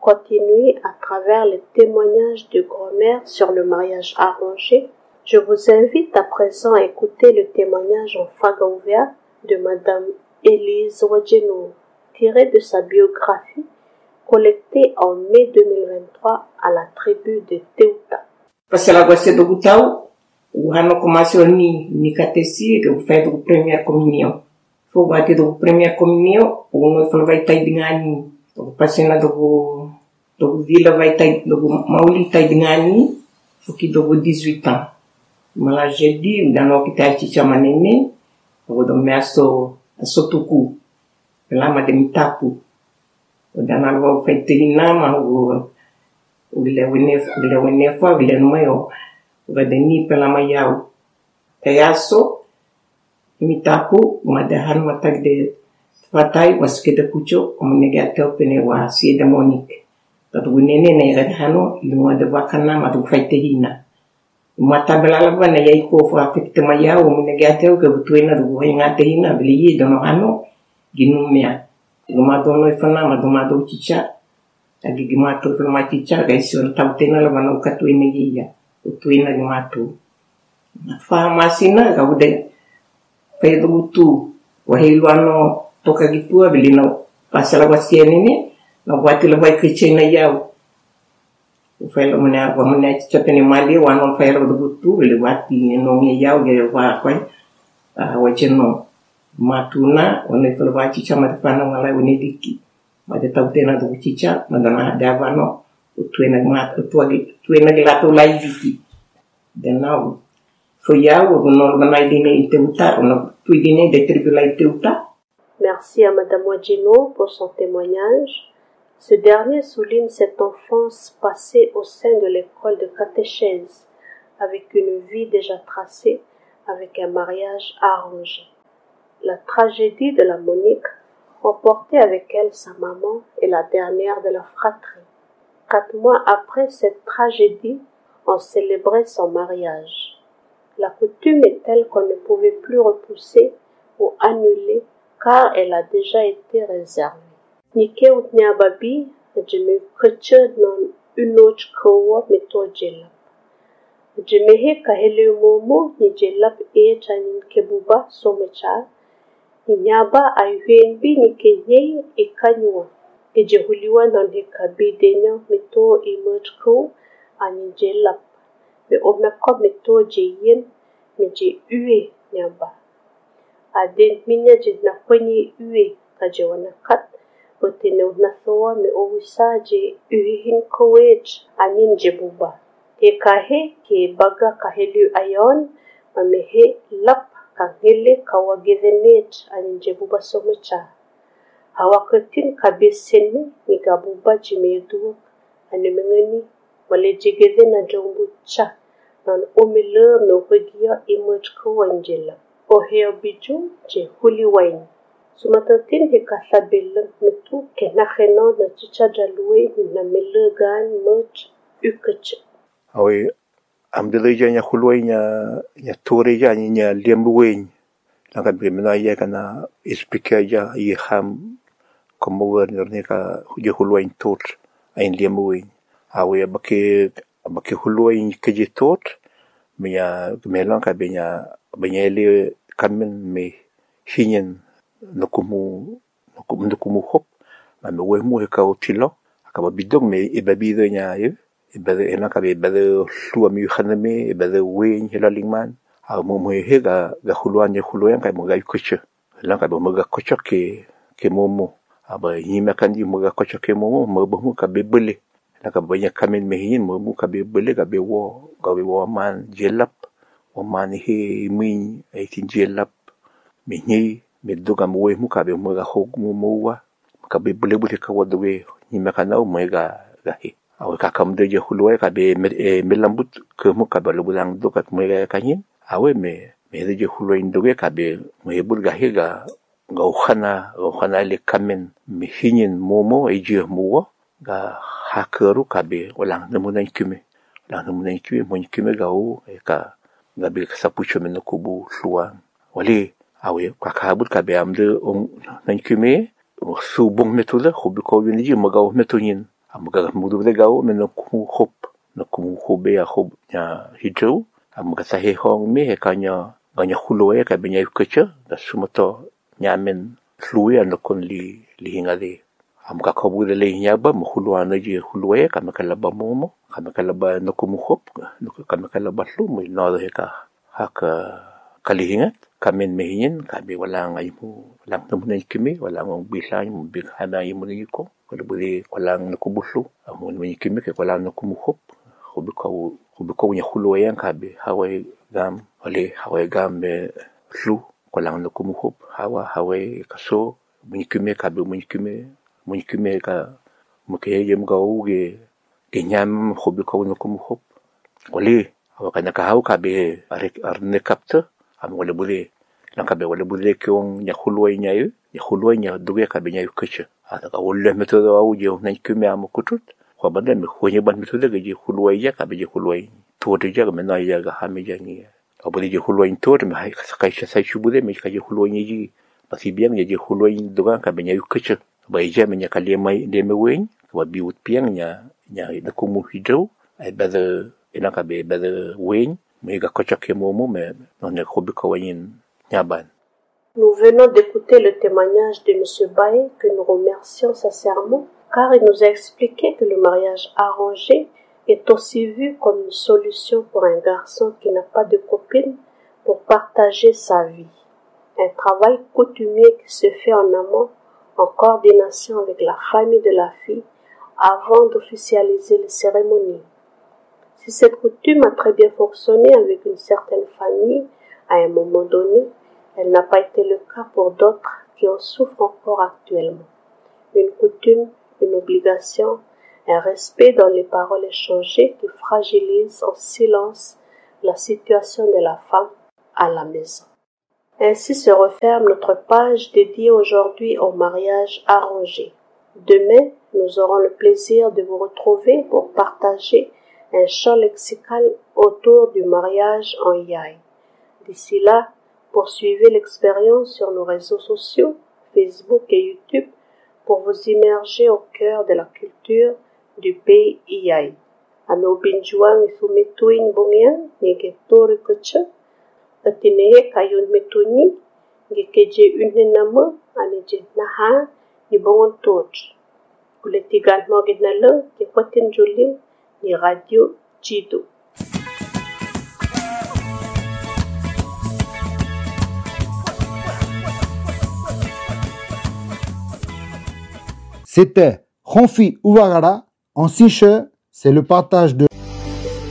continuer à travers les témoignages de grand-mère sur le mariage arrangé, je vous invite à présent à écouter le témoignage en Fagaouvea de Madame Élise Wajeno, tiré de sa biographie collectée en mai 2023 à la tribu de Teuta. Pasala gosé do gutau, o ano começou ni cateci que fez do primeira comunhão. Foi bater do primeira comunhão, o não falou vai estar dingani, o pasena do vila vai estar do mauli estar dingani, porque do 18 ans. Mas jeudi, da no que tá chama neném, o do meso a sotuku, lá mas de mitapu. O da na vai feiterina, mas o Gile fa vile nueo vadeni pela mayau tayaso imitapu madahan matag de fatai waskeda kucho omunega topene wa si demonique tatu nene ne gadhano ilwa de vakana matu faitehina matabela la bana yai ko fa fikte mayau omunega teo ke butuena du hinga tehina bili dono ano ginumia gumadono ifana madomado chicha agi gimato pela maticha gaisor tautena la bana ukatu inegia utuina gimato na farmasina ga ude pedo tu wahilwano toka gitua bilino pasala wasienene na wati la vai kichena yao ufelo mona wa mona chapene mali wano fairo do butu bile wati no ngi yao ge wa kwai wajeno matuna one pela wachi chama tafana ngala unediki made tautena do chicha madana davano utuena gimato tuena gilato laiviti denau Merci à Madame Wajeno pour son témoignage. Ce dernier souligne cette enfance passée au sein de l'école de catéchèse, avec une vie déjà tracée, avec un mariage arrangé. La tragédie de la Monique emportait avec elle sa maman et la dernière de la fratrie. 4 mois après cette tragédie, on célébrait son mariage. La coutume est telle qu'on ne pouvait plus repousser ou annuler car elle a déjà été réservée. Nike utnyababi jeme keche non unoch kowa metojela. Jemehe kahele momo ni jelap e chanin kebuba somecha. Nyaba ayuenbi ni kenye e kanywa. E jehuliwa non he kabidenya meto emerge ko ani jelap. Me omeko meto jeyen me je ue nyamba. Aden minya je na kwenye ue ka je wana kat botene na thoa me owisa je ue hin kowej anin je buba. E kahe ke baga kahelu ayon ma mehe lap ka hele kawagethenet anin je buba somecha. Hawakatin kabeseni ni gabuba jimedu anemengeni malejegeze na jombucha nan omile me regia image ko angela o heo biju je huli wine sumatatin he kasabel metu kenacheno na chicha jalwe ni na melegan much ukach awe amdeleja nya hulwe nya toreja nya lemwe langa bimna ya kana expliquer ya i ham como ne ka je hulwe tot ein lemwe awe bake hulwe ke je tot mia melan ka benya le kamen me hinen no kumu hop ma me we mu ka otilo ka bidong me e babido nya e bade ena ka be bade lua mi khaname e bade we hela lingman a mo he ga hulwan ka mo ga kuche la ka mo ga kuche ke momo aba yima kandi mo ga kuche ke momo mo bo ka be bele la ka banya kamen me hin mo ka be bele ka be wo man jelap o man he mi e tin jelap me ni me doga mo we mu ka be mo ga hog mo wa ka be bele ka wo we ni me kana o mo ga he awe ka kam de je hulwe ka be me lambut ke mo ka be lo bulang do ka mo ga kanyin awe me de je hulwe ndoge ka be mo e bul ga he ga khana le kamen me hinin momo e je mo ga hakeru ka be olang de mo na kume mo kume ga o e ka ga be sa pucho me no kubu lua wale awe ka bul ka be amde na kume su bong metode khubi ko ni je mo ga o metonin Amaga mudu legau me no hop no be a hop nya hidro amaga sahe hong me he kanya ganya huluwe ka benya yukacha da sumato nyamen fluye no kon li hinga de amaga kabu de le nyaba mo huluwa na ji huluwe ka makala ba momo ka makala ba no kumu hop no ka makala ba flu mo no he ka haka kalihingat kamen mehin kabe wala ngai mo lang namun ikimi wala ngong bisa mo bighana imo ni ko kalau boleh walang nakubuslo amo naman ikimi ke walang nakumuhop kubi nya hulo yang kabe hawai gam be flu walang nakumuhop hawai kaso munikimi kabe munikimi ka mukeye mgau ge kenyam kubi ko nakumuhop wali awakana ka hau kabe arne kapta am wala boleh lang kabe wala boleh kyong nya hulo nya duge kabe nya yukacha ada ka ulle metodo au je na kume am kutut ko banda me khonye ban metodo ge je khulwai ya ka be je khulwai to de je me na ya ga ha me je ni abudi je khulwai to de me hay ka sai shubude me ka je khulwai ni ji pasi bien je khulwai duga ka be nya yukacha ba je me nya ka le mai de me wen ko bi ut piang nya da ko mu hidro ai ba de ina ka be ba de wen me ga ko cha ke mo me no ne ko bi ko wen nya ban. Nous venons d'écouter le témoignage de M. Bae, que nous remercions sincèrement, car il nous a expliqué que le mariage arrangé est aussi vu comme une solution pour un garçon qui n'a pas de copine pour partager sa vie. Un travail coutumier qui se fait en amont, en coordination avec la famille de la fille, avant d'officialiser les cérémonies. Si cette coutume a très bien fonctionné avec une certaine famille à un moment donné, elle n'a pas été le cas pour d'autres qui en souffrent encore actuellement. Une coutume, une obligation, un respect dans les paroles échangées qui fragilise en silence la situation de la femme à la maison. Ainsi se referme notre page dédiée aujourd'hui au mariage arrangé. Demain, nous aurons le plaisir de vous retrouver pour partager un champ lexical autour du mariage en Yai. D'ici là, poursuivez l'expérience sur nos réseaux sociaux, Facebook et YouTube, pour vous immerger au cœur de la culture du pays Iai. Ano binjuang isumetuin bongian, nge tori keche, atinehe kayun metuni, nge keje une nama, aneje naha, ni bongon toj. Kuletigan mogit na le, ke kwatin julin, ni radio Jido. C'était Ronfi Ouagara en 6 c'est le partage de